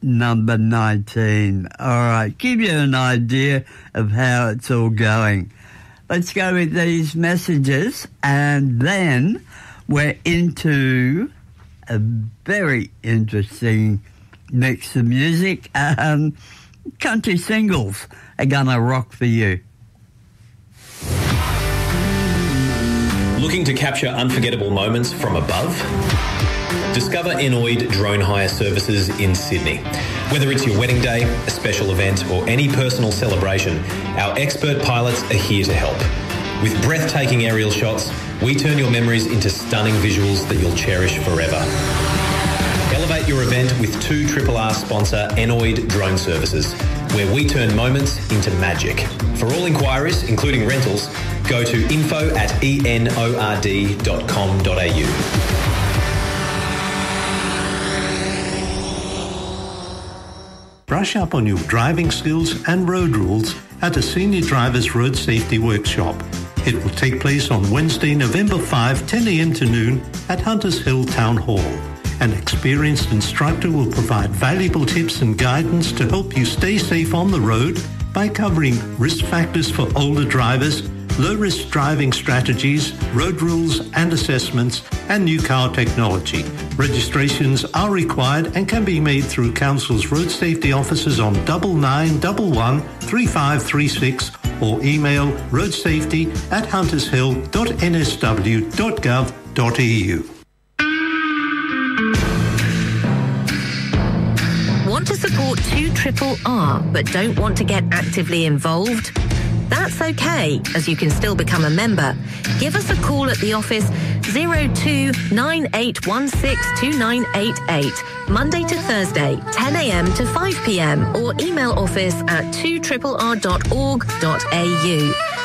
number 19. All right, give you an idea of how it's all going. Let's go with these messages, and then we're into a very interesting mix of music. Country singles are gonna rock for you. Looking to capture unforgettable moments from above? Discover Enoid Drone Hire Services in Sydney. Whether it's your wedding day, a special event, or any personal celebration, our expert pilots are here to help. With breathtaking aerial shots, we turn your memories into stunning visuals that you'll cherish forever. Elevate your event with 2RRR sponsor Enoid Drone Services, where we turn moments into magic. For all inquiries, including rentals, go to info@enord.com.au. Brush up on your driving skills and road rules at a Senior Drivers Road Safety Workshop. It will take place on Wednesday, November 5, 10 a.m. to noon at Hunters Hill Town Hall. An experienced instructor will provide valuable tips and guidance to help you stay safe on the road by covering risk factors for older drivers, low-risk driving strategies, road rules and assessments, and new car technology. Registrations are required and can be made through Council's road safety offices on 9911 3536 or email roadsafety@huntershill.nsw.gov.au. Want to support 2RRR but don't want to get actively involved? That's okay, as you can still become a member. Give us a call at the office 0298162988, Monday to Thursday, 10 a.m. to 5 p.m, or email office at 2RRR.org.au.